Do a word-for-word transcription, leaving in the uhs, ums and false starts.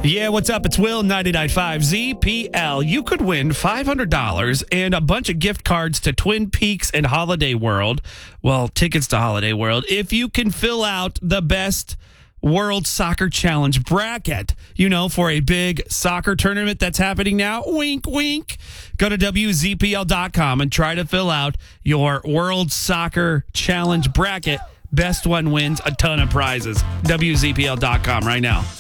Yeah, what's up? It's Will, ninety-nine point five Z P L. You could win five hundred dollars and a bunch of gift cards to Twin Peaks and Holiday World. Well, tickets to Holiday World. If you can fill out the best World Soccer Challenge bracket, you know, for a big soccer tournament that's happening now. Wink, wink. Go to W Z P L dot com and try to fill out your World Soccer Challenge bracket. Best one wins a ton of prizes. W Z P L dot com right now.